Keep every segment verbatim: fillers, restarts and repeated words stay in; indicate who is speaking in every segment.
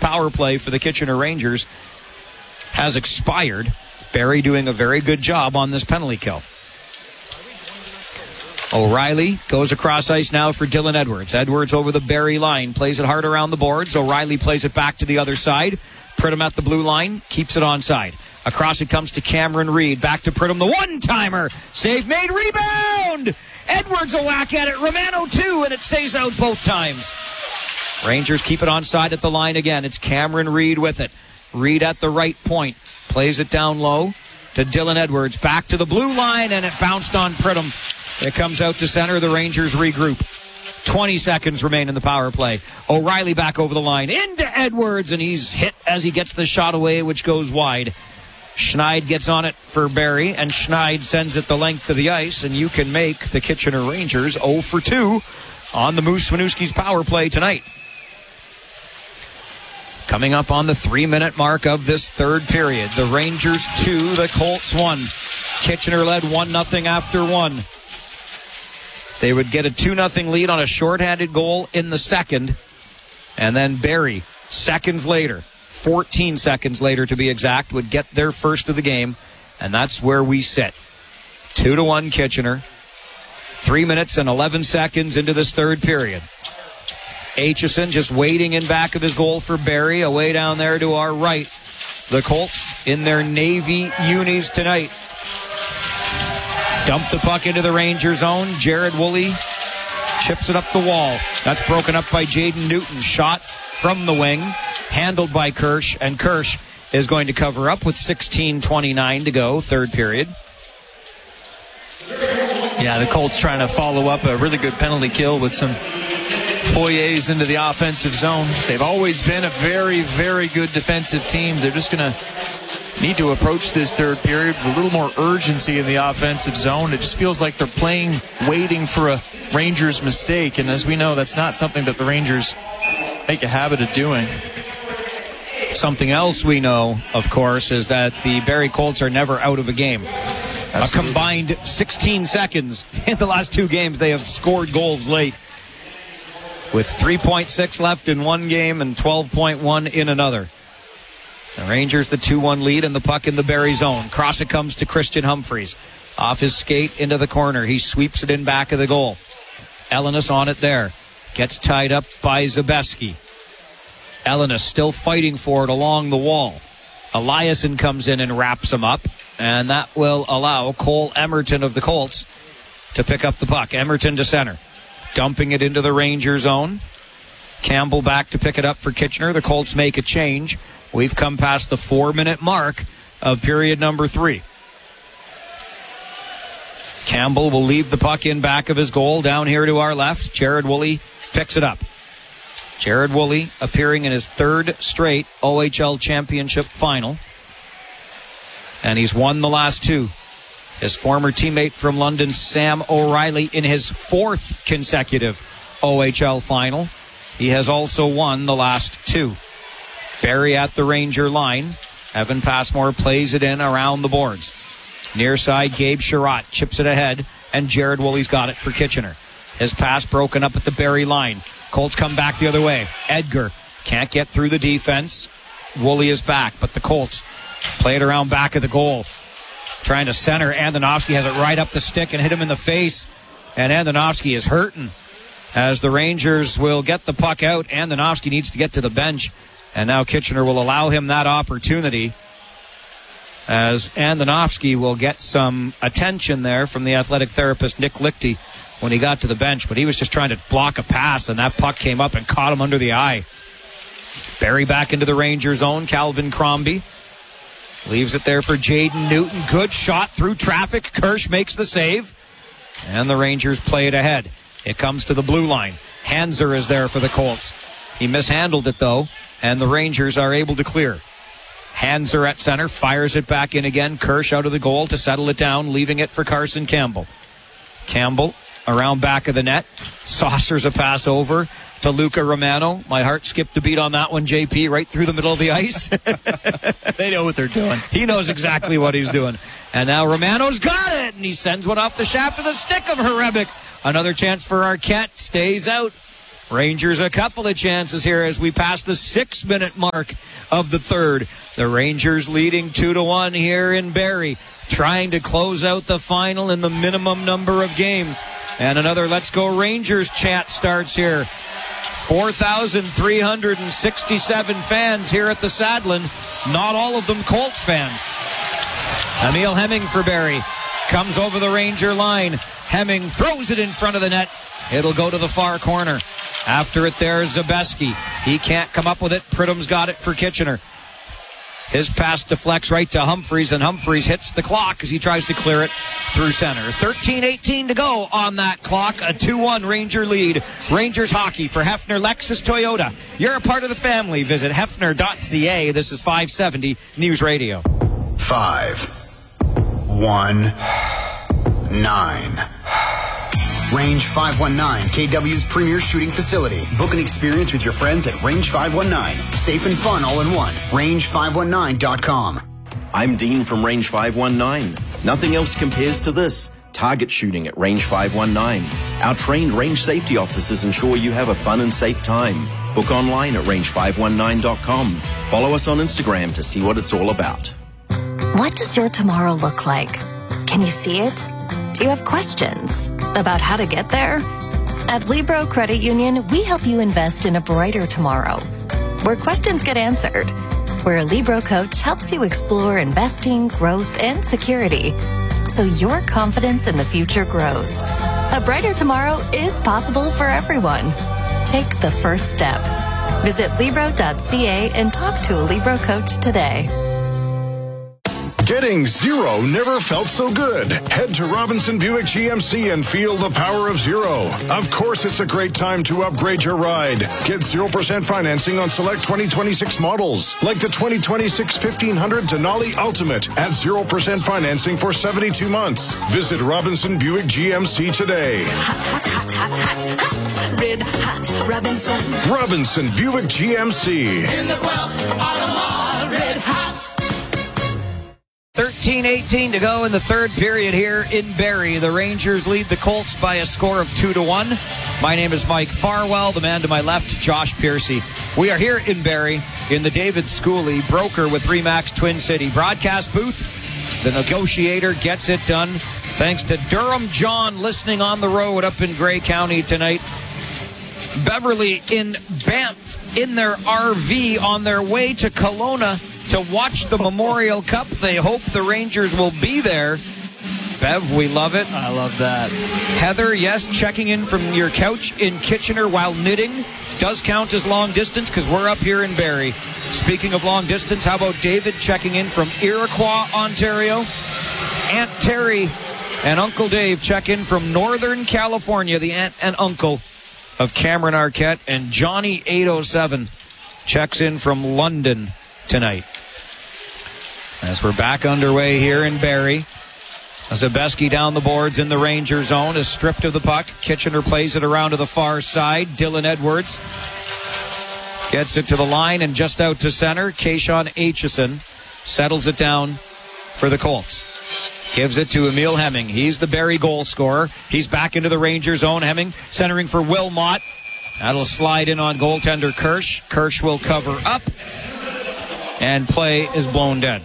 Speaker 1: power play for the Kitchener Rangers has expired. Barrie doing a very good job on this penalty kill. O'Reilly goes across ice now for Dylan Edwards. Edwards over the Barrie line, plays it hard around the boards. O'Reilly plays it back to the other side. Pridham at the blue line, keeps it onside. Across it comes to Cameron Reed. Back to Pridham, the one-timer. Save made, rebound! Edwards a whack at it. Romano two, and it stays out both times. Rangers keep it onside at the line again. It's Cameron Reed with it. Reed at the right point. Plays it down low to Dylan Edwards. Back to the blue line, and it bounced on Pridham. It comes out to center. The Rangers regroup. twenty seconds remain in the power play. O'Reilly back over the line. Into Edwards, and he's hit as he gets the shot away, which goes wide. Schneid gets on it for Barrie, and Schneid sends it the length of the ice, and you can make the Kitchener Rangers oh for two on the Moose Winooski's power play tonight. Coming up on the three-minute mark of this third period. The Rangers two, the Colts one. Kitchener led one nothing after one. They would get a two nothing lead on a shorthanded goal in the second. And then Barrie, seconds later, fourteen seconds later to be exact, would get their first of the game. And that's where we sit. Two to one Kitchener. Three minutes and eleven seconds into this third period. Aitchison just waiting in back of his goal for Barrie. Away down there to our right. The Colts in their Navy unis tonight. Dump the puck into the Ranger zone. Jared Woolley chips it up the wall. That's broken up by Jaden Newton. Shot from the wing. Handled by Kirsch. And Kirsch is going to cover up with sixteen twenty-nine to go. Third period.
Speaker 2: Yeah, the Colts trying to follow up a really good penalty kill with some foyers into the offensive zone. They've always been a very, very good defensive team. They're just going to need to approach this third period with a little more urgency in the offensive zone. It just feels like they're playing, waiting for a Rangers mistake. And as we know, that's not something that the Rangers make a habit of doing.
Speaker 1: Something else we know, of course, is that the Barrie Colts are never out of a game. Absolutely. A combined sixteen seconds in the last two games, they have scored goals late. With three point six left in one game and twelve point one in another. The Rangers the two one lead and the puck in the Barrie zone. Cross it comes to Christian Humphreys. Off his skate into the corner. He sweeps it in back of the goal. Elenis on it there. Gets tied up by Zabeski. Elenis still fighting for it along the wall. Eliasson comes in and wraps him up. And that will allow Cole Emerton of the Colts to pick up the puck. Emerton to center. Dumping it into the Ranger zone. Campbell back to pick it up for Kitchener. The Colts make a change. We've come past the four-minute mark of period number three. Campbell will leave the puck in back of his goal down here to our left. Jared Woolley picks it up. Jared Woolley appearing in his third straight O H L championship final. And he's won the last two. His former teammate from London, Sam O'Reilly, in his fourth consecutive O H L final. He has also won the last two. Barrie at the Ranger line. Evan Passmore plays it in around the boards. Near side, Gabe Sherratt chips it ahead, and Jared Woolley's got it for Kitchener. His pass broken up at the Barrie line. Colts come back the other way. Edgar can't get through the defense. Woolley is back, but the Colts play it around back of the goal. Trying to center. Andonovski has it right up the stick and hit him in the face. And Andonovski is hurting. As the Rangers will get the puck out, Andonovski needs to get to the bench. And now Kitchener will allow him that opportunity. As Andonovski will get some attention there from the athletic therapist Nick Lichty when he got to the bench. But he was just trying to block a pass, and that puck came up and caught him under the eye. Barrie back into the Ranger zone. Calvin Crombie leaves it there for Jaden Newton. Good shot through traffic. Kirsch makes the save. And the Rangers play it ahead. It comes to the blue line. Hanser is there for the Colts. He mishandled it, though, and the Rangers are able to clear. Hanser at center, fires it back in again. Kirsch out of the goal to settle it down, leaving it for Carson Campbell. Campbell around back of the net. Saucers a pass over to Luca Romano. My heart skipped a beat on that one, J P, right through the middle of the ice.
Speaker 2: They know what they're doing.
Speaker 1: He knows exactly what he's doing. And now Romano's got it, and he sends one off the shaft of the stick of Hrebic. Another chance for Arquette. Stays out. Rangers a couple of chances here as we pass the six-minute mark of the third. The Rangers leading two to one here in Barrie, trying to close out the final in the minimum number of games. And another Let's Go Rangers chant starts here. four thousand three hundred sixty-seven fans here at the Sadlin. Not all of them Colts fans. Emil Hemming for Barrie. Comes over the Ranger line. Hemming throws it in front of the net. It'll go to the far corner. After it there is Zabeski. He can't come up with it. Pridham's got it for Kitchener. His pass deflects right to Humphreys, and Humphreys hits the clock as he tries to clear it through center. thirteen eighteen to go on that clock. A two one Ranger lead. Rangers hockey for Hefner Lexus Toyota. You're a part of the family. Visit hefner dot c a. This is five seventy News Radio.
Speaker 3: Five. One. Nine. Range five one nine, K W's premier shooting facility. Book an experience with your friends at Range five one nine. Safe and fun all in one. range five one nine dot com.
Speaker 4: I'm Dean from Range five one nine. Nothing else compares to this. Target shooting at Range five one nine. Our trained range safety officers ensure you have a fun and safe time. Book online at range five one nine dot com. Follow us on Instagram to see what it's all about.
Speaker 5: What does your tomorrow look like? Can you see it? Do you have questions about how to get there? At Libro Credit Union, we help you invest in a brighter tomorrow, where questions get answered, where a Libro coach helps you explore investing, growth, and security, so your confidence in the future grows. A brighter tomorrow is possible for everyone. Take the first step. Visit libro dot c a and talk to a Libro coach today.
Speaker 6: Getting zero never felt so good. Head to Robinson Buick G M C and feel the power of zero. Of course, it's a great time to upgrade your ride. Get zero percent financing on select twenty twenty-six models, like the twenty twenty-six fifteen hundred Denali Ultimate at zero percent financing for seventy-two months. Visit Robinson Buick G M C today.
Speaker 7: Hot, hot, hot, hot, hot, hot. Red hot Robinson.
Speaker 6: Robinson Buick G M C.
Speaker 7: In the Guelph Auto Mall, red hot.
Speaker 1: thirteen eighteen to go in the third period here in Barrie. The Rangers lead the Colts by a score of two to one. My name is Mike Farwell. The man to my left, Josh Piercy. We are here in Barrie in the David Schooley Broker with Remax Twin City broadcast booth. The negotiator gets it done. Thanks to Durham John listening on the road up in Grey County tonight. Beverly in Banff in their R V on their way to Kelowna to watch the Memorial Cup. They hope the Rangers will be there. Bev, we love it.
Speaker 2: I love that.
Speaker 1: Heather, yes, checking in from your couch in Kitchener while knitting. Does count as long distance because we're up here in Barrie. Speaking of long distance, how about David checking in from Iroquois, Ontario? Aunt Terry and Uncle Dave check in from Northern California, the aunt and uncle of Cameron Arquette. And Johnny eight oh seven checks in from London tonight. As we're back underway here in Barrie, Zabeski down the boards in the Ranger zone is stripped of the puck. Kitchener plays it around to the far side. Dylan Edwards gets it to the line and just out to center. Kayshawn Aitchison settles it down for the Colts. Gives it to Emil Hemming. He's the Barrie goal scorer. He's back into the Ranger zone. Hemming centering for Wilmot. That'll slide in on goaltender Kirsch. Kirsch will cover up. And play is blown dead.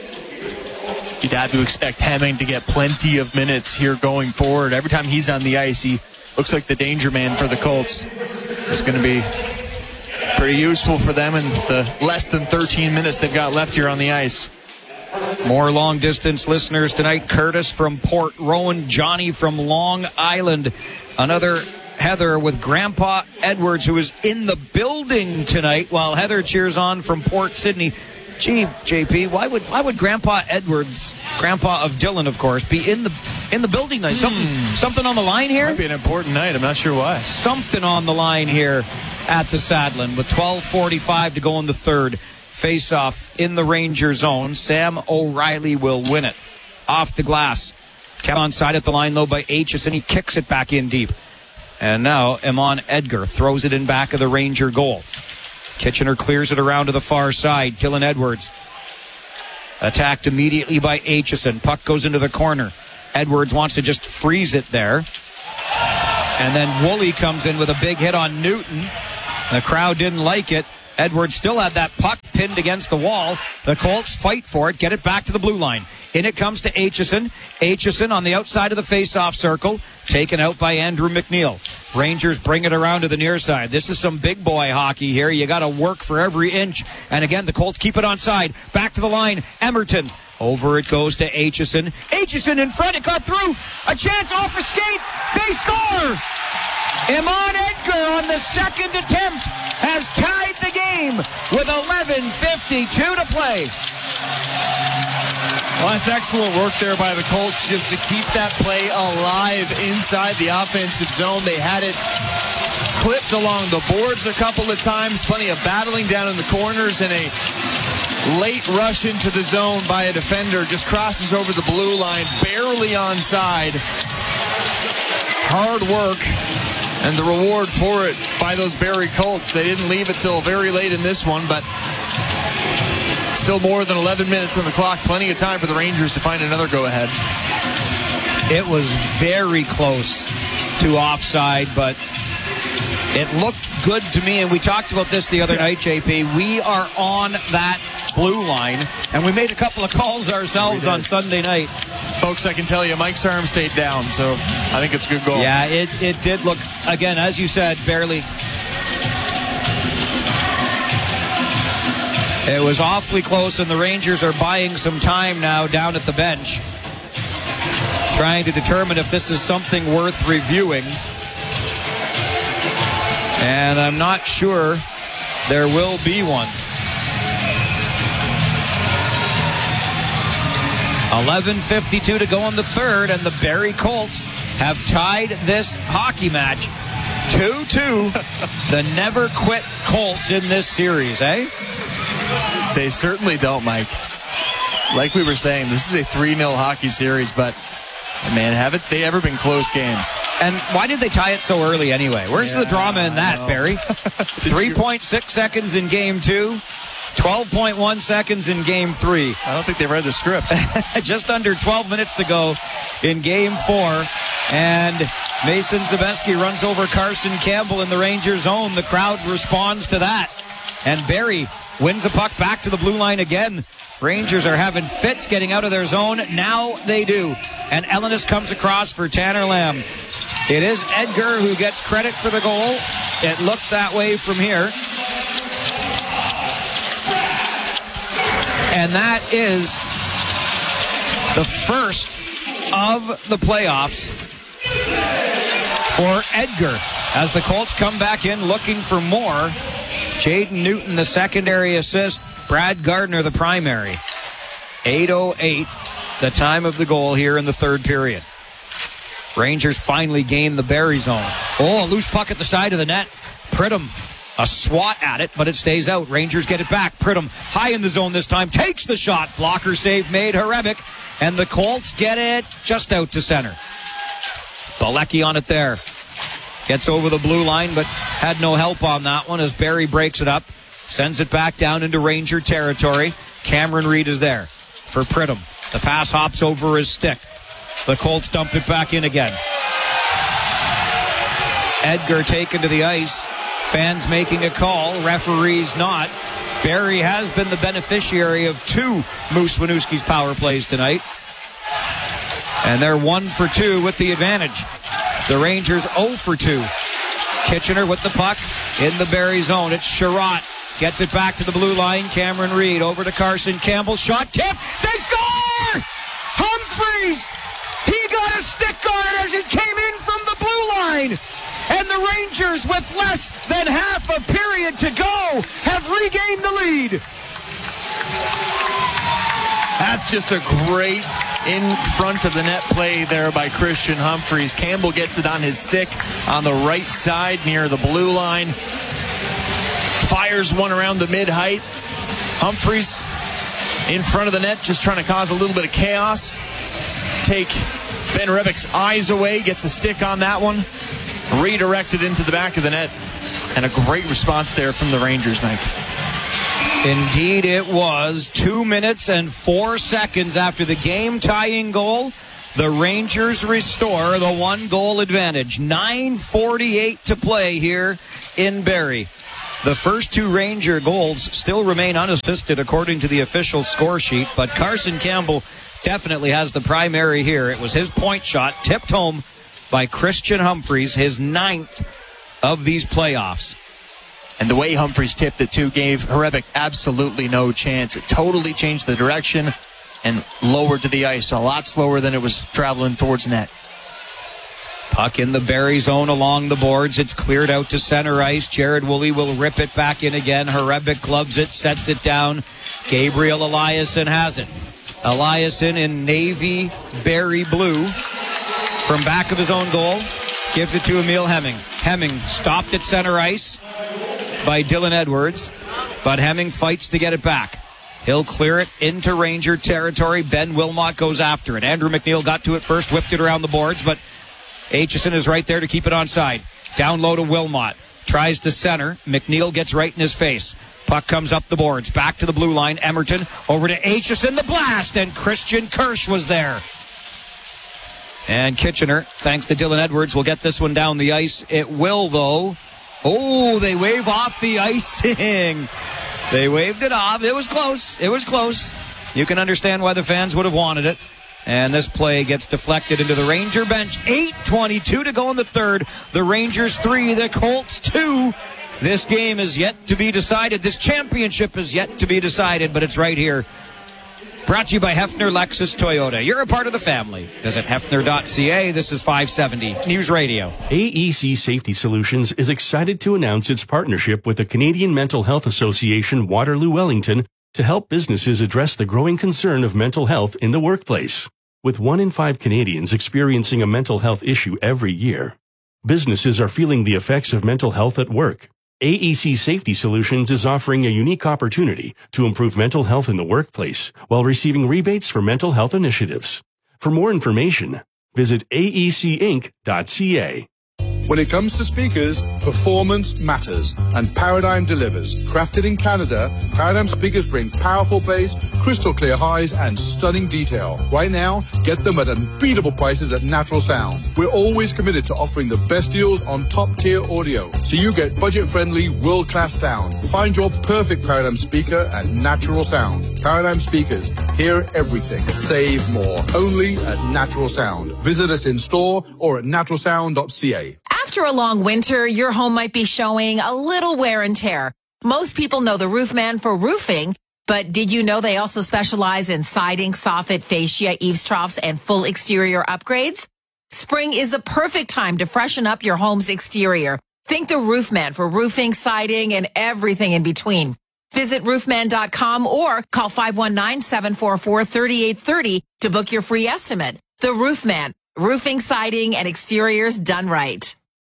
Speaker 2: You'd have to expect Hemming to get plenty of minutes here going forward. Every time he's on the ice, he looks like the danger man for the Colts. It's going to be pretty useful for them in the less than thirteen minutes they've got left here on the ice.
Speaker 1: More long-distance listeners tonight. Curtis from Port Rowan. Johnny from Long Island. Another Heather with Grandpa Edwards, who is in the building tonight, while Heather cheers on from Port Sydney. Gee, J P, why would why would Grandpa Edwards, Grandpa of Dylan, of course, be in the in the building tonight? Something
Speaker 2: hmm.
Speaker 1: something on the line here?
Speaker 2: Might be an important night. I'm not sure why.
Speaker 1: Something on the line here at the Sadlin with twelve forty-five to go in the third. Face-off in the Ranger zone. Sam O'Reilly will win it off the glass. Kept on side at the line, though, by Aitchison. He kicks it back in deep. And now Eamon Edgar throws it in back of the Ranger goal. Kitchener clears it around to the far side. Dylan Edwards attacked immediately by Aitchison. Puck goes into the corner. Edwards wants to just freeze it there. And then Woolley comes in with a big hit on Newton. The crowd didn't like it. Edwards still had that puck pinned against the wall. The Colts fight for it, get it back to the blue line. In it comes to Aitchison. Aitchison on the outside of the face-off circle, taken out by Andrew McNeil. Rangers bring it around to the near side. This is some big boy hockey here. You got to work for every inch. And again, the Colts keep it onside. Back to the line. Emerton. Over it goes to Aitchison. Aitchison in front. It got through. A chance off a skate. They score. Iman Edgar on the second attempt has tied the game with eleven fifty-two to play.
Speaker 2: Well, that's excellent work there by the Colts just to keep that play alive inside the offensive zone. They had it clipped along the boards a couple of times. Plenty of battling down in the corners, and a late rush into the zone by a defender just crosses over the blue line, barely onside. Hard work. And the reward for it by those Barrie Colts. They didn't leave it till very late in this one, but still more than eleven minutes on the clock. Plenty of time for the Rangers to find another go-ahead.
Speaker 1: It was very close to offside, but it looked good to me. And we talked about this the other night, J P. We are on that blue line, and we made a couple of calls ourselves on Sunday night.
Speaker 2: Folks, I can tell you, Mike's arm stayed down, so I think it's a good goal.
Speaker 1: Yeah, it, it did look, again, as you said, barely. It was awfully close, and the Rangers are buying some time now down at the bench, trying to determine if this is something worth reviewing. And I'm not sure there will be one. eleven fifty-two to go in the third, and the Barrie Colts have tied this hockey match two two. The never quit Colts in this series, eh?
Speaker 2: They certainly don't, Mike. Like we were saying, this is a three nil hockey series, but man, haven't they ever been close games?
Speaker 1: And why did they tie it so early anyway? Where's
Speaker 2: yeah,
Speaker 1: the drama in that, Barry? three point six seconds in game two. twelve point one seconds in game three.
Speaker 2: I don't think they read the script.
Speaker 1: Just under twelve minutes to go in game four. And Mason Zabeski runs over Carson Campbell in the Rangers zone. The crowd responds to that. And Barrie wins the puck back to the blue line again. Rangers are having fits getting out of their zone. Now they do. And Elenis comes across for Tanner Lamb. It is Edgar who gets credit for the goal. It looked that way from here. And that is the first of the playoffs for Edgar as the Colts come back in looking for more. Jaden Newton, the secondary assist. Brad Gardner, the primary. eight oh eight, the time of the goal here in the third period. Rangers finally gain the Barrie zone. Oh, a loose puck at the side of the net. Pridham, a swat at it, but it stays out. Rangers get it back. Pridham, high in the zone this time, takes the shot. Blocker save made. Hrebic, and the Colts get it just out to center. Balecki on it there. Gets over the blue line, but had no help on that one as Barrie breaks it up. Sends it back down into Ranger territory. Cameron Reed is there for Pridham. The pass hops over his stick. The Colts dump it back in again. Edgar taken to the ice. Fans making a call. Referees not. Barrie has been the beneficiary of two Moose Winooski's power plays tonight. And they're one for two with the advantage. The Rangers oh for two. Kitchener with the puck in the Barrie zone. It's Sherratt. Gets it back to the blue line. Cameron Reed over to Carson Campbell. Shot tip. They score! Humphreys! He got a stick on it as it came in from the blue line. And the Rangers, with less than half a period to go, have regained the lead.
Speaker 2: That's just a great in front of the net play there by Christian Humphreys. Campbell gets it on his stick on the right side near the blue line. Fires one around the mid-height. Humphreys in front of the net, just trying to cause a little bit of chaos. Take Ben Rebic's eyes away, gets a stick on that one. Redirected into the back of the net. And a great response there from the Rangers, Mike.
Speaker 1: Indeed it was. Two minutes and four seconds after the game-tying goal. The Rangers restore the one-goal advantage. nine forty-eight to play here in Barrie. The first two Ranger goals still remain unassisted according to the official score sheet, but Carson Campbell definitely has the primary here. It was his point shot, tipped home by Christian Humphreys, his ninth of these playoffs.
Speaker 2: And the way Humphreys tipped it, too, gave Hrebeck absolutely no chance. It totally changed the direction and lowered to the ice, a lot slower than it was traveling towards net.
Speaker 1: Puck in the Barrie zone along the boards. It's cleared out to center ice. Jared Woolley will rip it back in again. Hrebeck gloves it, sets it down. Gabriel Eliasson has it. Eliasson in navy Barrie blue from back of his own goal. Gives it to Emil Hemming. Hemming stopped at center ice by Dylan Edwards, but Hemming fights to get it back. He'll clear it into Ranger territory. Ben Wilmot goes after it. Andrew McNeil got to it first, whipped it around the boards, but Aitchison is right there to keep it onside. Down low to Wilmot. Tries to center. McNeil gets right in his face. Puck comes up the boards. Back to the blue line. Emerton over to Aitchison. The blast, and Christian Kirsch was there. And Kitchener, thanks to Dylan Edwards, will get this one down the ice. It will, though. Oh, they wave off the icing. They waved it off. It was close. It was close. You can understand why the fans would have wanted it. And this play gets deflected into the Ranger bench. eight twenty-two to go in the third. The Rangers three, the Colts two. This game is yet to be decided. This championship is yet to be decided, but it's right here. Brought to you by Hefner Lexus Toyota. You're a part of the family. Visit Hefner dot C A. This is five seventy News Radio.
Speaker 8: A E C Safety Solutions is excited to announce its partnership with the Canadian Mental Health Association Waterloo Wellington to help businesses address the growing concern of mental health in the workplace. With one in five Canadians experiencing a mental health issue every year, businesses are feeling the effects of mental health at work. A E C Safety Solutions is offering a unique opportunity to improve mental health in the workplace while receiving rebates for mental health initiatives. For more information, visit A E C Inc dot C A.
Speaker 9: When it comes to speakers, performance matters, and Paradigm delivers. Crafted in Canada, Paradigm speakers bring powerful bass, crystal clear highs, and stunning detail. Right now, get them at unbeatable prices at Natural Sound. We're always committed to offering the best deals on top-tier audio, so you get budget-friendly, world-class sound. Find your perfect Paradigm speaker at Natural Sound. Paradigm speakers, hear everything, save more. Only at Natural Sound. Visit us in store or at natural sound dot C A.
Speaker 10: After a long winter, your home might be showing a little wear and tear. Most people know the Roofman for roofing, but did you know they also specialize in siding, soffit, fascia, eaves troughs, and full exterior upgrades? Spring is a perfect time to freshen up your home's exterior. Think the Roofman for roofing, siding, and everything in between. Visit roofman dot com or call five one nine, seven four four, three eight three zero to book your free estimate. The Roofman, roofing, siding, and exteriors done right.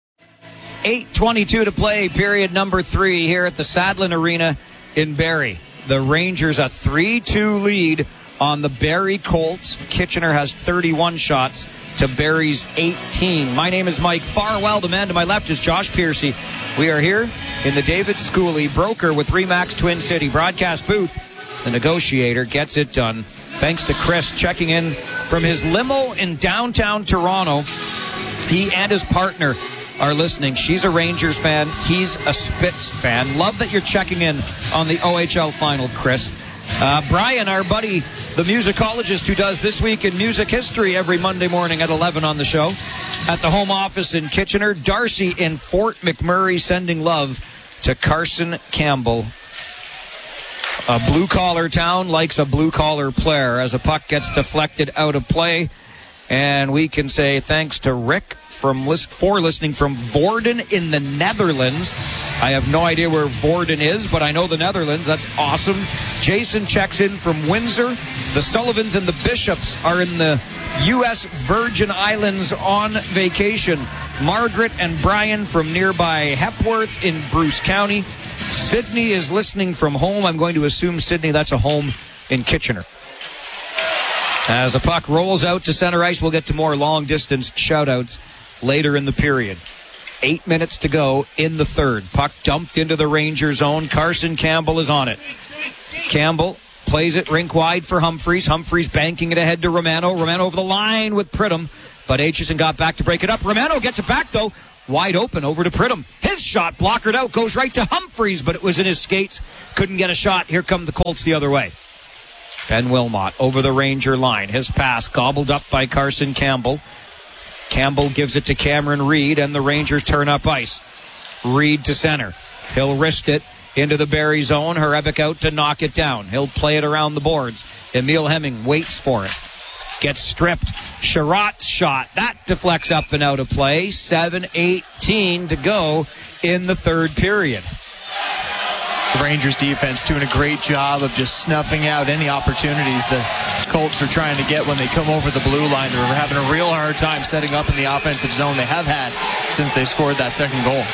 Speaker 1: eight twenty-two to play, period number three here at the Sadlin Arena in Barrie. The Rangers a three two lead on the Barrie Colts. Kitchener has thirty-one shots to Barrie's eighteen. My name is Mike Farwell. The man to my left is Josh Piercy. We are here in the David Schooley broker with Remax Twin City broadcast booth. The negotiator gets it done. Thanks to Chris checking in from his limo in downtown Toronto. He and his partner are listening. She's a Rangers fan. He's a Spitz fan. Love that you're checking in on the O H L final, Chris. Uh, Brian, our buddy, the musicologist who does This Week in Music History every Monday morning at eleven on the show, at the home office in Kitchener. Darcy in Fort McMurray sending love to Carson Campbell. A blue-collar town likes a blue-collar player as a puck gets deflected out of play. And we can say thanks to Rick from for listening from Vorden in the Netherlands. I have no idea where Vorden is, but I know the Netherlands. That's awesome. Jason checks in from Windsor. The Sullivans and the Bishops are in the U S Virgin Islands on vacation. Margaret and Brian from nearby Hepworth in Bruce County. Sydney is listening from home. I'm going to assume, Sydney, that's a home in Kitchener. As the puck rolls out to center ice, we'll get to more long-distance shout-outs later in the period. Eight minutes to go in the third. Puck dumped into the Ranger zone. Carson Campbell is on it. Campbell plays it rink wide for Humphreys. Humphreys banking it ahead to Romano. Romano over the line with Pridham, but Aitchison got back to break it up. Romano gets it back, though. Wide open over to Pridham. His shot blockered out, goes right to Humphreys, but it was in his skates. Couldn't get a shot. Here come the Colts the other way. Ben Wilmot over the Ranger line. His pass gobbled up by Carson Campbell. Campbell gives it to Cameron Reed, and the Rangers turn up ice. Reed to center. He'll wrist it into the Barrie zone. Hrebic out to knock it down. He'll play it around the boards. Emil Hemming waits for it. Gets stripped. Sherratt's shot. That deflects up and out of play. seven eighteen to go in the third period.
Speaker 2: The Rangers defense doing a great job of just snuffing out any opportunities the Colts are trying to get when they come over the blue line. They're having a real hard time setting up in the offensive zone. They have had since they scored that second goal.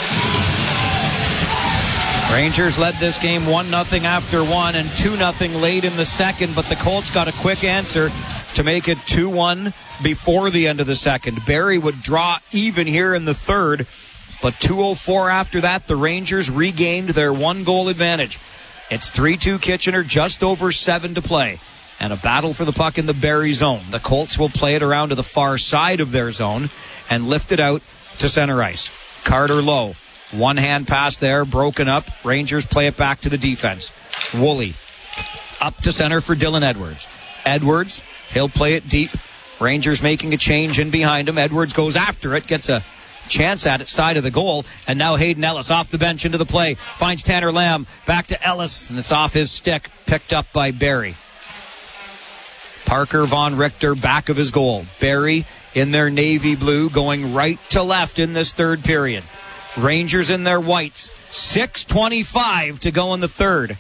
Speaker 1: Rangers led this game one nothing after one and two nothing late in the second, but the Colts got a quick answer to make it two one before the end of the second. Barrie would draw even here in the third, but two oh four after that, the Rangers regained their one-goal advantage. It's three two Kitchener, just over seven to play, and a battle for the puck in the Barrie zone. The Colts will play it around to the far side of their zone and lift it out to center ice. Carter Lowe. One-hand pass there, broken up. Rangers play it back to the defense. Woolley up to center for Dylan Edwards. Edwards, he'll play it deep. Rangers making a change in behind him. Edwards goes after it, gets a chance at it, side of the goal, and now Hayden Ellis off the bench into the play. Finds Tanner Lamb, back to Ellis, and it's off his stick, picked up by Barrie. Parker Von Richter back of his goal. Barrie in their navy blue going right to left in this third period. Rangers in their whites. six twenty-five to go in the third.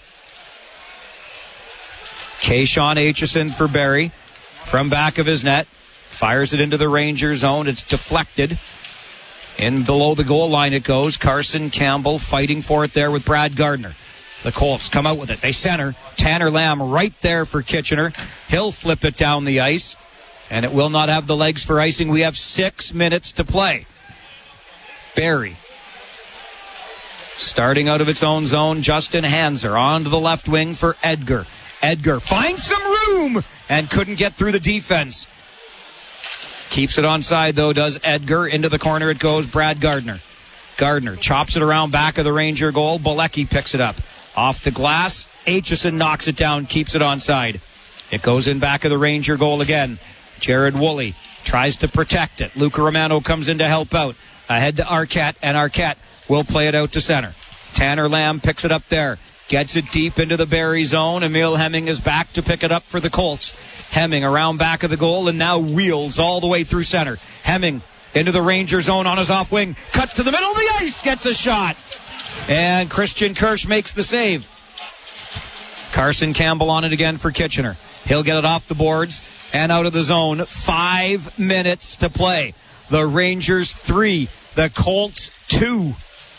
Speaker 1: Kayshawn Aitchison for Barrie. From back of his net. Fires it into the Ranger zone. It's deflected. In below the goal line it goes. Carson Campbell fighting for it there with Brad Gardner. The Colts come out with it. They center. Tanner Lamb right there for Kitchener. He'll flip it down the ice. And it will not have the legs for icing. We have six minutes to play. Barrie. Starting out of its own zone, Justin Hanser on to the left wing for Edgar. Edgar finds some room and couldn't get through the defense. Keeps it onside, though, does Edgar. Into the corner it goes, Brad Gardner. Gardner chops it around back of the Ranger goal. Bolecki picks it up. Off the glass, Aitchison knocks it down, keeps it onside. It goes in back of the Ranger goal again. Jared Woolley tries to protect it. Luca Romano comes in to help out. Ahead to Arquette, and Arquette will play it out to center. Tanner Lamb picks it up there. Gets it deep into the Barrie zone. Emil Hemming is back to pick it up for the Colts. Hemming around back of the goal and now wheels all the way through center. Hemming into the Ranger zone on his off wing. Cuts to the middle of the ice. Gets a shot. And Christian Kirsch makes the save. Carson Campbell on it again for Kitchener. He'll get it off the boards and out of the zone. Five minutes to play. The Rangers three. The Colts two.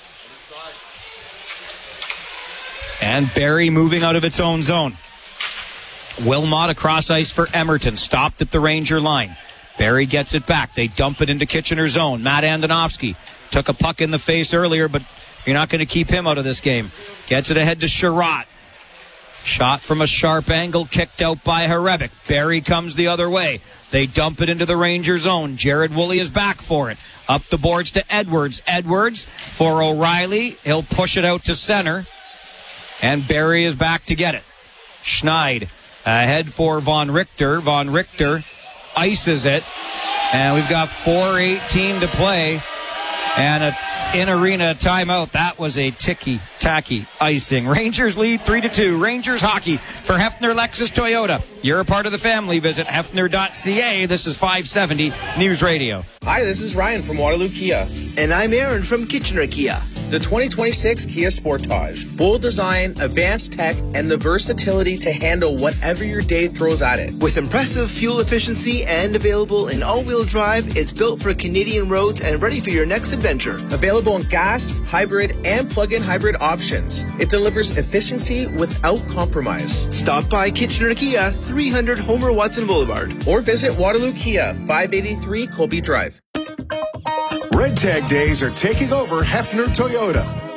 Speaker 1: And Barrie moving out of its own zone. Wilmot across ice for Emerton. Stopped at the Ranger line. Barrie gets it back. They dump it into Kitchener's zone. Matt Andonovski took a puck in the face earlier, but you're not going to keep him out of this game. Gets it ahead to Sherratt. Shot from a sharp angle, kicked out by Hrebic. Barrie comes the other way. They dump it into the Ranger zone. Jared Woolley is back for it. Up the boards to Edwards. Edwards for O'Reilly. He'll push it out to center. And Barrie is back to get it. Schneid ahead for Von Richter. Von Richter ices it. And we've got four eighteen to play. And a in-arena timeout. That was a ticky-tacky icing. Rangers lead three to two. Rangers hockey for Hefner Lexus Toyota. You're a part of the family. Visit hefner dot c a. This is five seventy News Radio.
Speaker 11: Hi, this is Ryan from Waterloo Kia.
Speaker 12: And I'm Aaron from Kitchener Kia.
Speaker 11: The twenty twenty-six Kia Sportage. Bold design, advanced tech, and the versatility to handle whatever your day throws at it.
Speaker 12: With impressive fuel efficiency and available in all-wheel drive, it's built for Canadian roads and ready for your next adventure.
Speaker 11: Available in gas, hybrid, and plug-in hybrid options. It delivers efficiency without compromise.
Speaker 12: Stop by Kitchener Kia, three hundred Homer Watson Boulevard.
Speaker 11: Or visit Waterloo Kia, five eighty-three Colby Drive.
Speaker 6: Red Tag Days are taking over Hefner Toyota.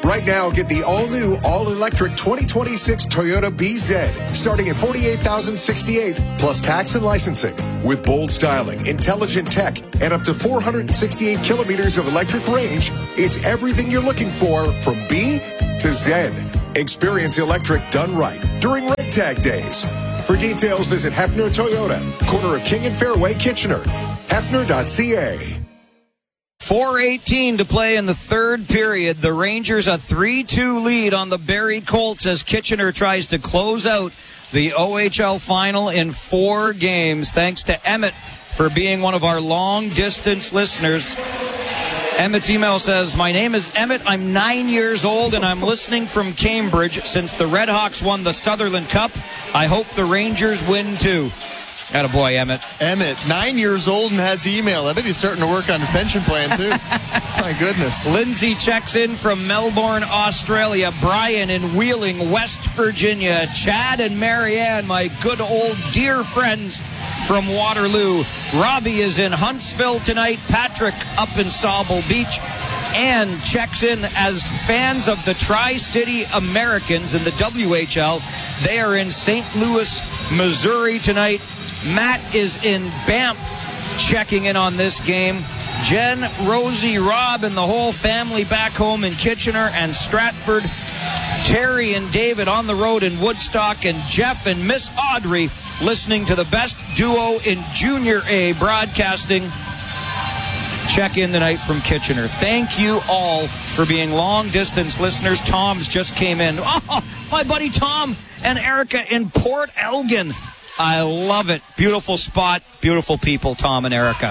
Speaker 13: Right now, get the all-new, all-electric twenty twenty-six Toyota B Z, starting at forty-eight thousand sixty-eight dollars, plus tax and licensing. With bold styling, intelligent tech, and up to four hundred sixty-eight kilometers of electric range, it's everything you're looking for from B to Z. Experience electric done right during Red Tag Days. For details, visit Hefner Toyota, corner of King and Fairway, Kitchener. Hefner dot C A.
Speaker 1: four eighteen to play in the third period. The Rangers a three two lead on the Barrie Colts as Kitchener tries to close out the O H L final in four games. Thanks to Emmett for being one of our long-distance listeners. Emmett's email says, my name is Emmett. I'm nine years old, and I'm listening from Cambridge. Since the Red Hawks won the Sutherland Cup, I hope the Rangers win too. Attaboy, Emmett.
Speaker 2: Emmett, nine years old and has email. I bet he's starting to work on his pension plan, too. My goodness.
Speaker 1: Lindsay checks in from Melbourne, Australia. Brian in Wheeling, West Virginia. Chad and Marianne, my good old dear friends from Waterloo. Robbie is in Huntsville tonight. Patrick up in Sauble Beach. Ann checks in as fans of the Tri-City Americans in the W H L. They are in Saint Louis, Missouri tonight. Matt is in Banff checking in on this game. Jen, Rosie, Rob, and the whole family back home in Kitchener and Stratford. Terry and David on the road in Woodstock. And Jeff and Miss Audrey listening to the best duo in Junior A broadcasting. Check in tonight from Kitchener. Thank you all for being long-distance listeners. Tom's just came in. Oh, my buddy Tom and Erica in Port Elgin. I love it. Beautiful spot, beautiful people, Tom and Erica.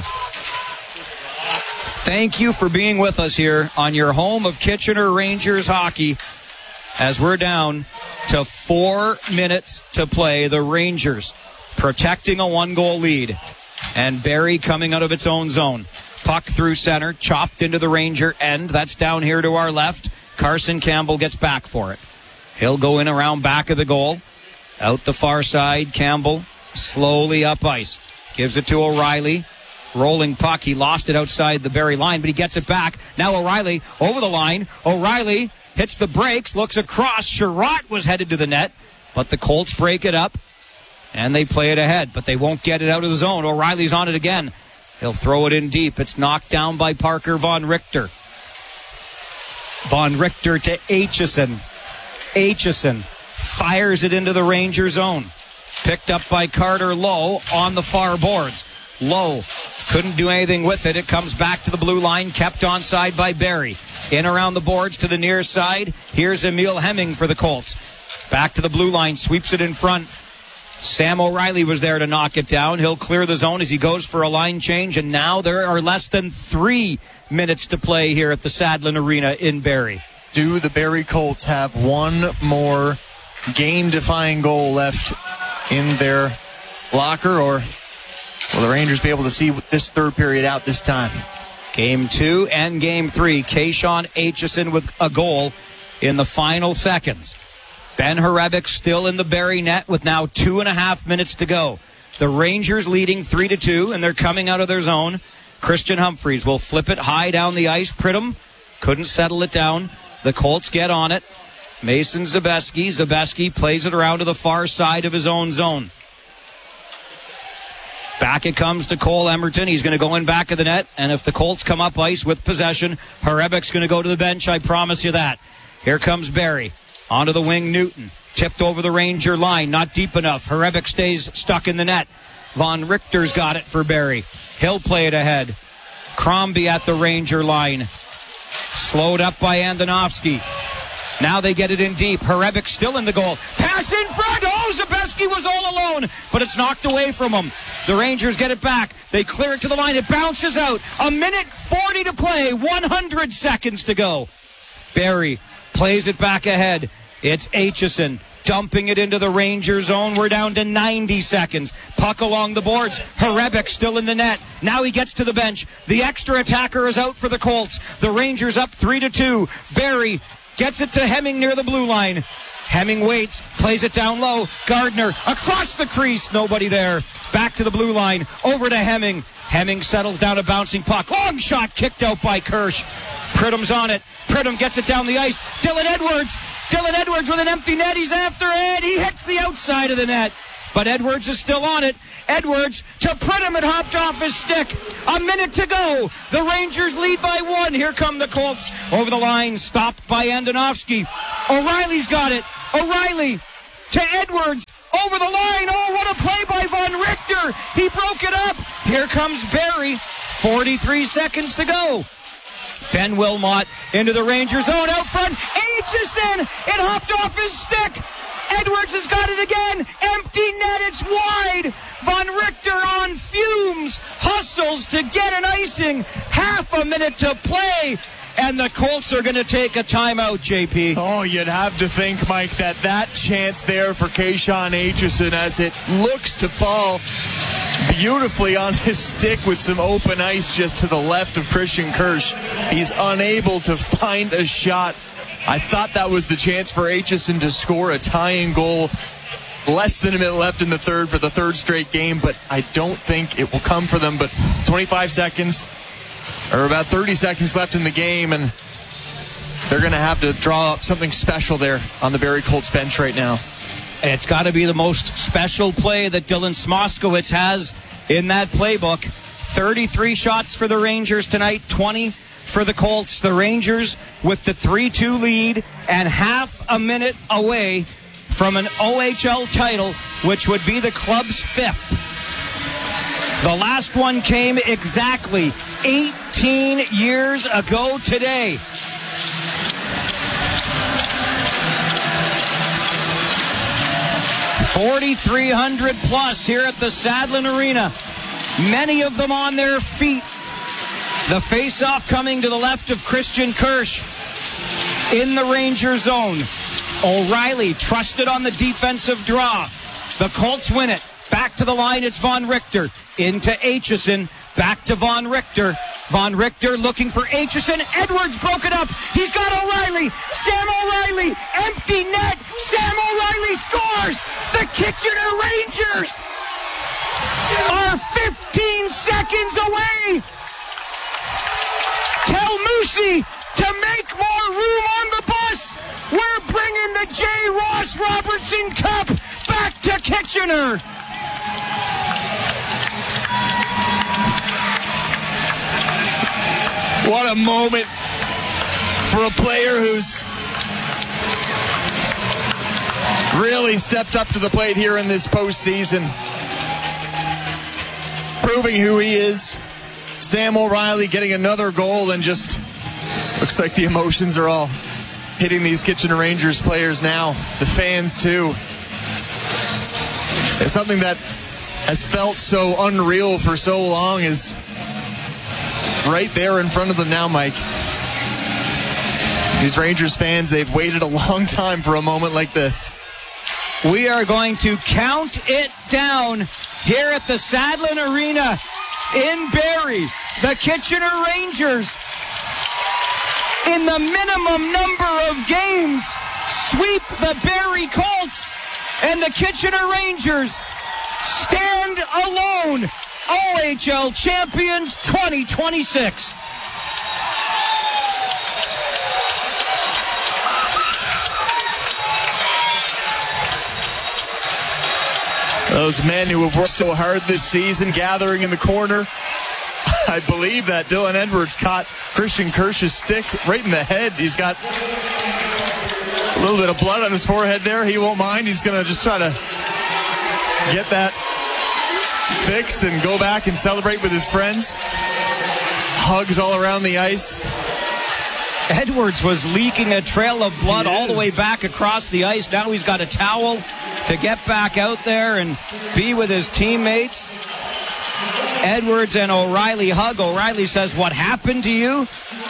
Speaker 1: Thank you for being with us here on your home of Kitchener Rangers hockey as we're down to four minutes to play. The Rangers protecting a one-goal lead and Barrie coming out of its own zone. Puck through center, chopped into the Ranger end. That's down here to our left. Carson Campbell gets back for it. He'll go in around back of the goal. Out the far side, Campbell slowly up ice. Gives it to O'Reilly. Rolling puck. He lost it outside the Barrie line, but he gets it back. Now O'Reilly over the line. O'Reilly hits the brakes, looks across. Sherratt was headed to the net, but the Colts break it up, and they play it ahead, but they won't get it out of the zone. O'Reilly's on it again. He'll throw it in deep. It's knocked down by Parker Von Richter. Von Richter to Aitchison. Aitchison fires it into the Ranger zone. Picked up by Carter Lowe on the far boards. Lowe couldn't do anything with it. It comes back to the blue line, kept onside by Barrie. In around the boards to the near side. Here's Emil Hemming for the Colts. Back to the blue line, sweeps it in front. Sam O'Reilly was there to knock it down. He'll clear the zone as he goes for a line change, and now there are less than three minutes to play here at the Sadlin Arena in Barrie.
Speaker 2: Do the Barrie Colts have one more game-defying goal left in their locker, or will the Rangers be able to see this third period out this time?
Speaker 1: Game two and game three. Kayshawn Aitchison with a goal in the final seconds. Ben Hrebic still in the Barrie net with now two and a half minutes to go. The Rangers leading three to two, and they're coming out of their zone. Christian Humphreys will flip it high down the ice. Pridham couldn't settle it down. The Colts get on it. Mason Zabeski. Zabeski plays it around to the far side of his own zone. Back it comes to Cole Emerton. He's going to go in back of the net, and if the Colts come up ice with possession, Hrebic's going to go to the bench. I promise you that. Here comes Barrie. Onto the wing, Newton. Tipped over the Ranger line. Not deep enough. Hrebic stays stuck in the net. Von Richter's got it for Barrie. He'll play it ahead. Crombie at the Ranger line. Slowed up by Andonovski. Now they get it in deep. Hrebic still in the goal. Pass in front. Oh, Zabeski was all alone, but it's knocked away from him. The Rangers get it back. They clear it to the line. It bounces out. A minute forty to play. one hundred seconds to go. Barrie plays it back ahead. It's Aitchison dumping it into the Ranger zone. We're down to ninety seconds. Puck along the boards. Hrebic still in the net. Now he gets to the bench. The extra attacker is out for the Colts. The Rangers up three to two. Barrie gets it to Hemming near the blue line. Hemming waits, plays it down low. Gardner across the crease. Nobody there. Back to the blue line. Over to Hemming. Hemming settles down a bouncing puck. Long shot kicked out by Kirsch. Pridham's on it. Pridham gets it down the ice. Dylan Edwards. Dylan Edwards with an empty net. He's after it. He hits the outside of the net. But Edwards is still on it. Edwards to Pridham. It hopped off his stick. A minute to go. The Rangers lead by one. Here come the Colts over the line. Stopped by Andonovski. O'Reilly's got it. O'Reilly to Edwards. Over the line. Oh, what a play by Von Richter. He broke it up. Here comes Barry. forty-three seconds to go. Ben Wilmot into the Ranger zone out front. Aitchison. It hopped off his stick. Edwards has got it again. Empty net. It's wide. Von Richter on fumes. Hustles to get an icing. Half a minute to play. And the Colts are going to take a timeout, J P.
Speaker 2: Oh, you'd have to think, Mike, that that chance there for Kayshawn Aitchison as it looks to fall beautifully on his stick with some open ice just to the left of Christian Kirsch. He's unable to find a shot. I thought that was the chance for Aitchison to score a tying goal. Less than a minute left in the third for the third straight game, but I don't think it will come for them. But twenty-five seconds, or about thirty seconds left in the game, and they're going to have to draw up something special there on the Barrie Colts bench right now.
Speaker 1: It's got to be the most special play that Dylan Smoskowitz has in that playbook. thirty-three shots for the Rangers tonight, twenty for the Colts. The Rangers with the three two lead and half a minute away from an O H L title, which would be the club's fifth. The last one came exactly eighteen years ago today. forty-three hundred plus here at the Sadlin Arena. Many of them on their feet. The face-off coming to the left of Christian Kirsch in the Ranger zone. O'Reilly trusted on the defensive draw. The Colts win it. Back to the line, it's Von Richter. Into Aitchison. Back to Von Richter. Von Richter looking for Aitchison. Edwards broke it up. He's got O'Reilly. Sam O'Reilly. Empty net. Sam O'Reilly scores. The Kitchener Rangers are fifteen seconds away. Tell Moosey to make more room on the bus. We're bringing the J. Ross Robertson Cup back to Kitchener.
Speaker 2: What a moment for a player who's really stepped up to the plate here in this postseason, proving who he is. Sam O'Reilly getting another goal, and just looks like the emotions are all hitting these Kitchener Rangers players now. The fans, too. It's something that has felt so unreal for so long is right there in front of them now, Mike. These Rangers fans, they've waited a long time for a moment like this.
Speaker 1: We are going to count it down here at the Sadlin Arena in Barrie. The Kitchener Rangers, in the minimum number of games, sweep the Barrie Colts, and the Kitchener Rangers stand alone O H L champions twenty twenty-six.
Speaker 2: Those men who have worked so hard this season, gathering in the corner. I believe that Dylan Edwards caught Christian Kirsch's stick right in the head. He's got a little bit of blood on his forehead there. He won't mind. He's going to just try to get that fixed and go back and celebrate with his friends. Hugs all around the ice.
Speaker 1: Edwards was leaking a trail of blood
Speaker 2: He
Speaker 1: all the
Speaker 2: is.
Speaker 1: way back across the ice. Now he's got a towel to get back out there and be with his teammates. Edwards and O'Reilly hug. O'Reilly says, "What happened to you?"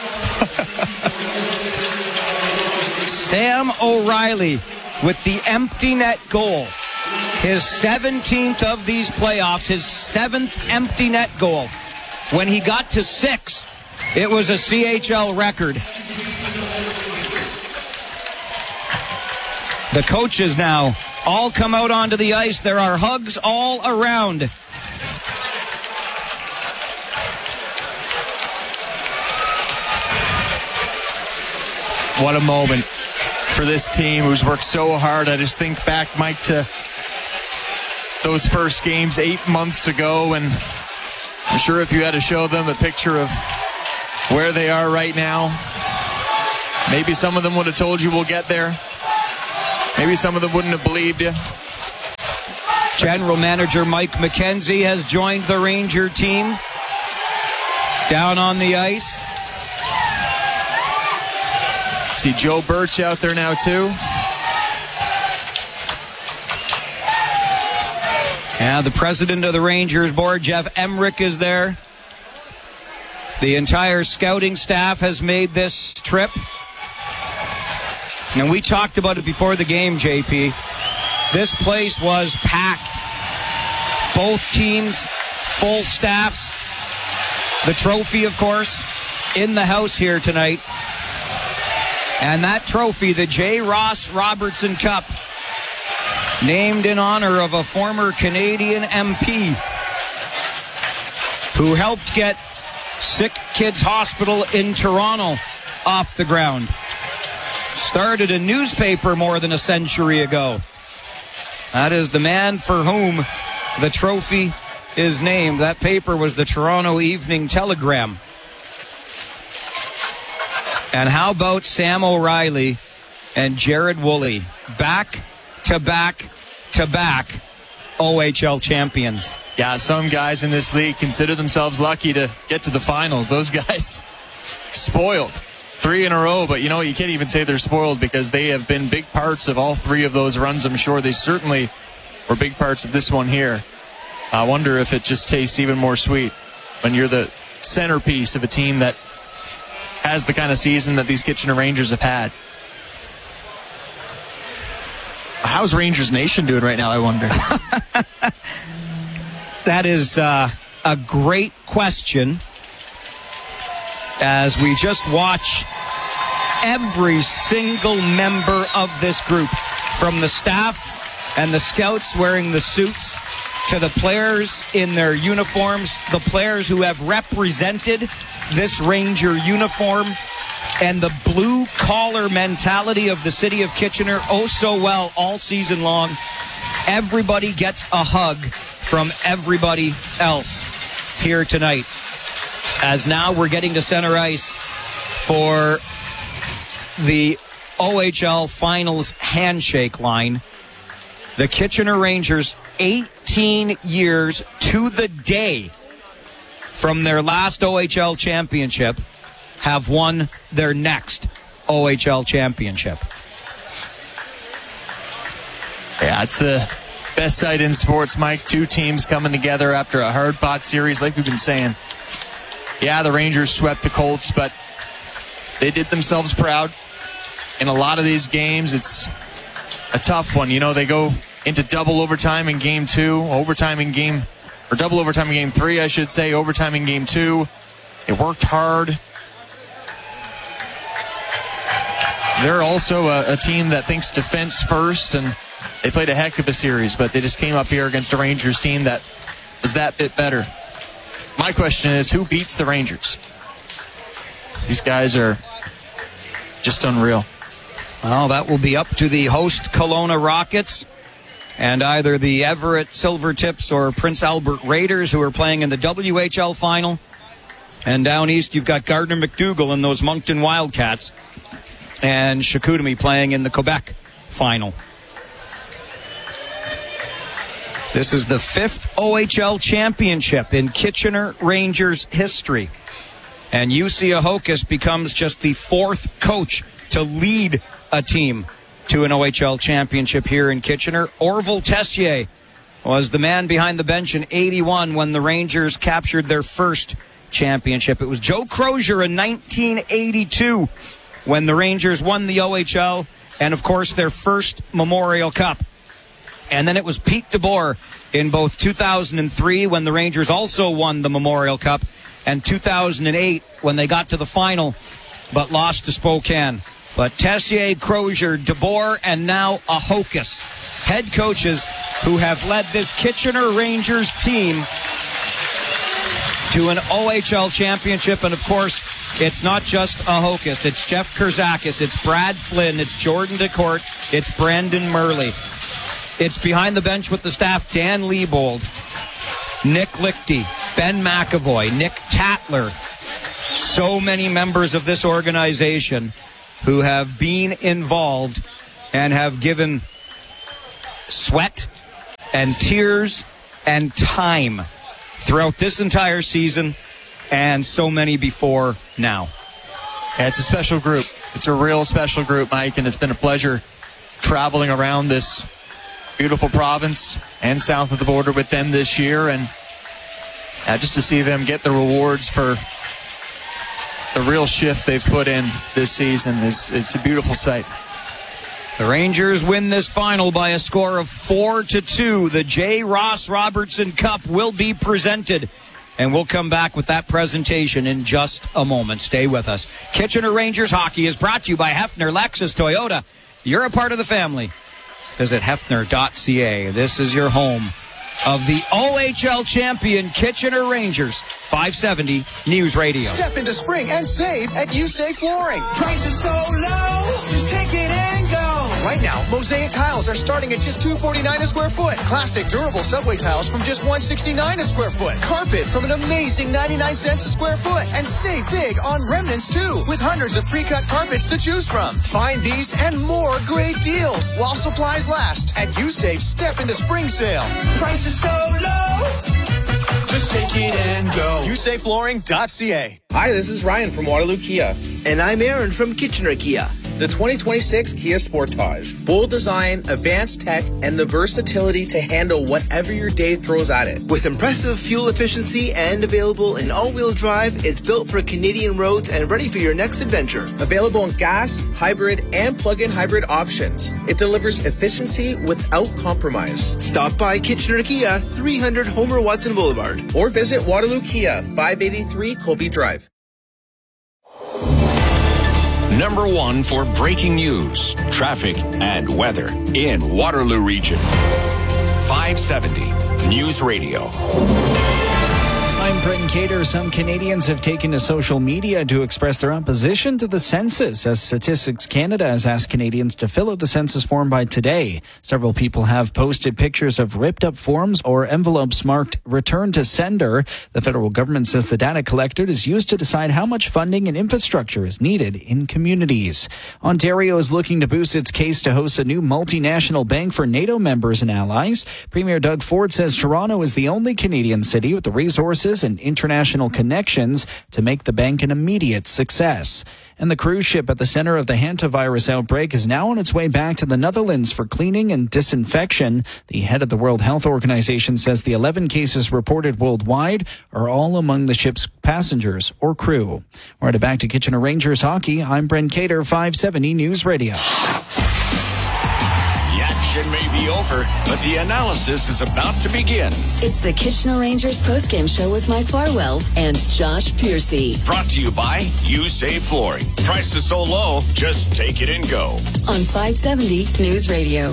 Speaker 1: Sam O'Reilly with the empty net goal. His seventeenth of these playoffs, his seventh empty net goal. When he got to six, it was a C H L record. The coaches now all come out onto the ice. There are hugs all around.
Speaker 2: what a moment for this team who's worked so hard. I just think back, Mike, to those first games eight months ago, and I'm sure if you had to show them a picture of where they are right now, maybe some of them would have told you we'll get there. Maybe some of them wouldn't have believed you.
Speaker 1: General Manager Mike McKenzie has joined the Ranger team down on the ice.
Speaker 2: See Joe Birch out there now too.
Speaker 1: Yeah, the president of the Rangers board, Jeff Emmerich, is there. The entire scouting staff has made this trip. And we talked about it before the game, J P. This place was packed. Both teams, full staffs. The trophy, of course, in the house here tonight. And that trophy, the J. Ross Robertson Cup, named in honor of a former Canadian M P who helped get Sick Kids Hospital in Toronto off the ground. Started a newspaper more than a century ago. That is the man for whom the trophy is named. That paper was the Toronto Evening Telegram. And how about Sam O'Reilly and Jared Woolley, back to back to back O H L champions?
Speaker 2: Yeah, some guys in this league consider themselves lucky to get to the finals. Those guys spoiled. Three in a row, but you know, you can't even say they're spoiled because they have been big parts of all three of those runs. I'm sure they certainly were big parts of this one here. I wonder if it just tastes even more sweet when you're the centerpiece of a team that has the kind of season that these Kitchener Rangers have had.
Speaker 14: How's Rangers Nation doing right now, I wonder?
Speaker 1: That is uh, a great question. As we just watch every single member of this group, from the staff and the scouts wearing the suits to the players in their uniforms, the players who have represented this Ranger uniform, and the blue-collar mentality of the city of Kitchener oh so well all season long. Everybody gets a hug from everybody else here tonight. As now we're getting to center ice for the O H L Finals handshake line. The Kitchener Rangers, eighteen years to the day from their last O H L championship, have won their next O H L championship.
Speaker 2: Yeah, it's the best sight in sports, Mike. Two teams coming together after a hard-fought series, like we've been saying. Yeah, the Rangers swept the Colts, but they did themselves proud. In a lot of these games, it's a tough one. You know, they go into double overtime in game two, overtime in game, or double overtime in game three, I should say, overtime in game two. They worked hard. They're also a, a team that thinks defense first, and they played a heck of a series, but they just came up here against a Rangers team that was that bit better. My question is, who beats the Rangers? These guys are just unreal.
Speaker 1: Well, that will be up to the host Kelowna Rockets and either the Everett Silvertips or Prince Albert Raiders, who are playing in the W H L final. And down east, you've got Gardner McDougall and those Moncton Wildcats, and Chicoutimi playing in the Quebec final. This is the fifth O H L championship in Kitchener Rangers history. And U C Ahokas becomes just the fourth coach to lead a team to an O H L championship here in Kitchener. Orville Tessier was the man behind the bench in eighty-one when the Rangers captured their first championship. It was Joe Crozier in nineteen eighty-two when the Rangers won the O H L and, of course, their first Memorial Cup. And then it was Pete DeBoer in both two thousand three when the Rangers also won the Memorial Cup, and two thousand eight when they got to the final but lost to Spokane. But Tessier, Crozier, DeBoer, and now Ahokas, head coaches who have led this Kitchener Rangers team to an O H L championship. And, of course, It's not just a Hocus. It's Jeff Kurzakis. It's Brad Flynn. It's Jordan DeCourt. It's Brandon Murley. It's behind the bench with the staff, Dan Liebold, Nick Lichty, Ben McAvoy, Nick Tatler. So many members of this organization who have been involved and have given sweat and tears and time throughout this entire season and so many before now.
Speaker 2: Yeah, it's a special group. It's a real special group, Mike, and it's been a pleasure traveling around this beautiful province and south of the border with them this year, and uh, just to see them get the rewards for the real shift they've put in this season is it's a beautiful sight.
Speaker 1: The Rangers win this final by a score of four to two. The J. Ross Robertson Cup will be presented, and we'll come back with that presentation in just a moment. Stay with us. Kitchener Rangers hockey is brought to you by Hefner Lexus Toyota. You're a part of the family. Visit Hefner dot C A. This is your home of the O H L champion Kitchener Rangers. five seventy News Radio.
Speaker 15: Step into spring and save at USAFE Flooring. Prices so low, just take it and go. Right now, mosaic tiles are starting at just two dollars and forty-nine cents a square foot. Classic durable subway tiles from just one dollar and sixty-nine cents a square foot. Carpet from an amazing ninety-nine cents a square foot. And save big on remnants too, with hundreds of pre-cut carpets to choose from. Find these and more great deals while supplies last at USAFE Step into Spring Sale. Prices so low, just take it and go. U S A Flooring dot C A.
Speaker 11: Hi, this is Ryan from Waterloo Kia.
Speaker 12: And I'm Aaron from Kitchener Kia.
Speaker 11: The twenty twenty-six Kia Sportage. Bold design, advanced tech, and the versatility to handle whatever your day throws at it.
Speaker 12: With impressive fuel efficiency and available in all-wheel drive, it's built for Canadian roads and ready for your next adventure.
Speaker 11: Available in gas, hybrid, and plug-in hybrid options. It delivers efficiency without compromise.
Speaker 12: Stop by Kitchener Kia, three hundred Homer Watson Boulevard.
Speaker 11: Or visit Waterloo Kia, five eighty-three Colby Drive.
Speaker 16: Number one for breaking news, traffic, and weather in Waterloo Region. five seventy News Radio.
Speaker 17: I'm Brenton Cater. Some Canadians have taken to social media to express their opposition to the census, as Statistics Canada has asked Canadians to fill out the census form by today. Several people have posted pictures of ripped-up forms or envelopes marked "Return to Sender." The federal government says the data collected is used to decide how much funding and infrastructure is needed in communities. Ontario is looking to boost its case to host a new multinational bank for NATO members and allies. Premier Doug Ford says Toronto is the only Canadian city with the resources and international connections to make the bank an immediate success. And the cruise ship at the center of the hantavirus outbreak is now on its way back to the Netherlands for cleaning and disinfection. The head of the World Health Organization says the eleven cases reported worldwide are all among the ship's passengers or crew. We're headed back to Kitchener Rangers hockey. I'm Brent Cater, five seventy News Radio.
Speaker 16: Action may be over, but the analysis is about to begin.
Speaker 18: It's the Kitchener Rangers postgame show with Mike Farwell and Josh Piercy.
Speaker 16: Brought to you by You Save Flooring. Prices so low, just take it and go.
Speaker 18: On five seventy News Radio.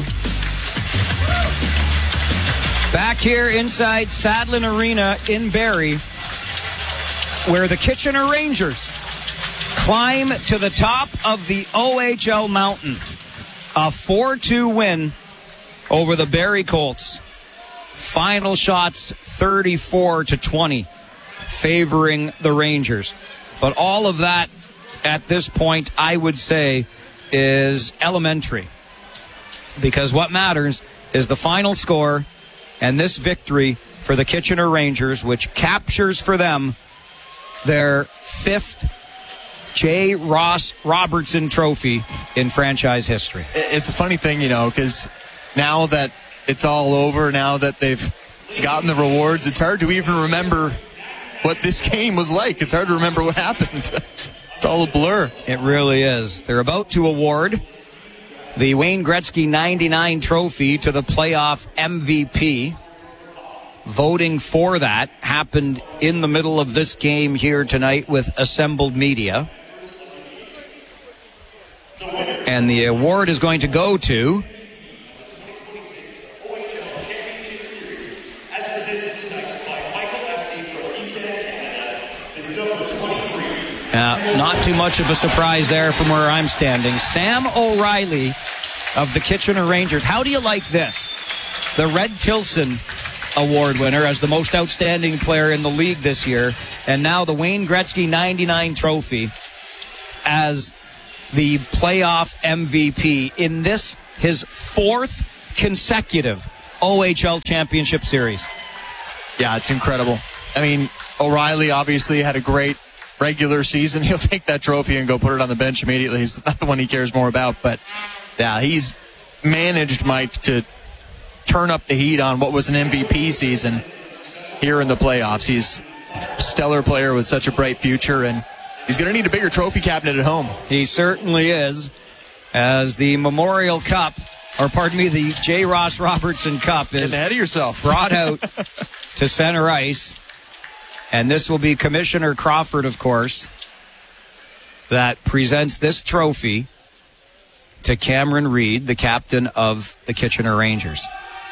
Speaker 1: Back here inside Sadlin Arena in Barrie, where the Kitchener Rangers climb to the top of the O H L mountain. A four two win over the Barrie Colts. Final shots thirty-four to twenty, favoring the Rangers. But all of that at this point, I would say, is elementary. Because what matters is the final score and this victory for the Kitchener Rangers, which captures for them their fifth J. Ross Robertson Trophy in franchise history.
Speaker 2: It's a funny thing, you know, because now that it's all over, now that they've gotten the rewards, it's hard to even remember what this game was like. It's hard to remember what happened. It's all a blur.
Speaker 1: It really is. They're about to award the Wayne Gretzky ninety-nine trophy to the playoff M V P. Voting for that happened in the middle of this game here tonight with assembled media. And the award is going to go to Uh, not too much of a surprise there from where I'm standing. Sam O'Reilly of the Kitchener Rangers. How do you like this? The Red Tilson Award winner as the most outstanding player in the league this year, and now the Wayne Gretzky ninety-nine trophy as the playoff M V P in this, his fourth consecutive O H L championship series.
Speaker 2: Yeah, it's incredible. I mean, O'Reilly obviously had a great regular season. He'll take that trophy and go put it on the bench immediately. He's not the one he cares more about, but yeah, he's managed, Mike, to turn up the heat on what was an M V P season here in the playoffs. He's a stellar player with such a bright future, and he's going to need a bigger trophy cabinet at home.
Speaker 1: He certainly is, as the Memorial Cup, or pardon me, the J. Ross Robertson Cup is
Speaker 2: Getting ahead of yourself.
Speaker 1: brought out to center ice. And this will be Commissioner Crawford, of course, that presents this trophy to Cameron Reid, the captain of the Kitchener Rangers.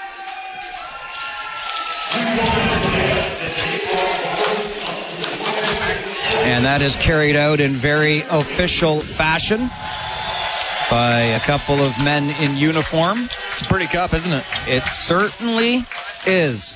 Speaker 1: And that is carried out in very official fashion by a couple of men in uniform.
Speaker 2: It's a pretty cup, isn't it?
Speaker 1: It certainly is.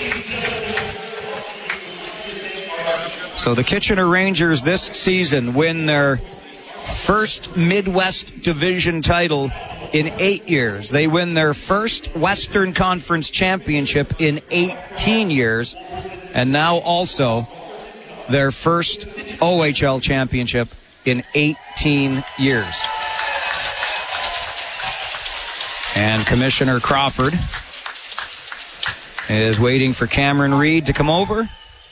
Speaker 1: So the Kitchener Rangers this season win their first Midwest Division title in eight years. They win their first Western Conference championship in eighteen years. And now also their first O H L championship in eighteen years. And Commissioner Crawford is waiting for Cameron Reid to come over.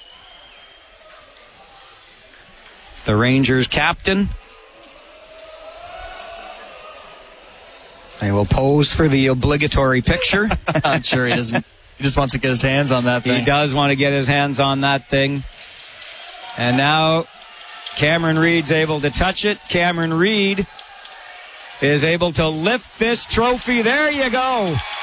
Speaker 1: The Rangers captain. They will pose for the obligatory picture.
Speaker 2: I'm sure he doesn't. He just wants to get his hands on that thing.
Speaker 1: He does want to get his hands on that thing. And now Cameron Reid's able to touch it. Cameron Reid is able to lift this trophy. There you go.